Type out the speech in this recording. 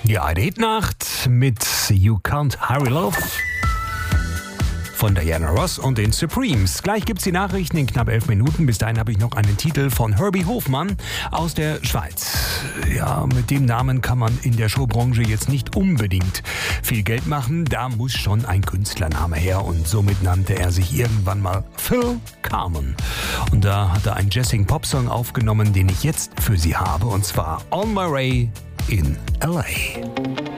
Die Nacht mit You Can't Hurry Love von Diana Ross und den Supremes. Gleich gibt's die Nachrichten in knapp 11 Minuten. Bis dahin habe ich noch einen Titel von Herbie Hofmann aus der Schweiz. Ja, mit dem Namen kann man in der Showbranche jetzt nicht unbedingt viel Geld machen. Da muss schon ein Künstlername her und somit nannte er sich irgendwann mal Phil Carmen. Und da hat er einen Jazzing-Pop-Song aufgenommen, den ich jetzt für Sie habe, und zwar On My Way in L.A.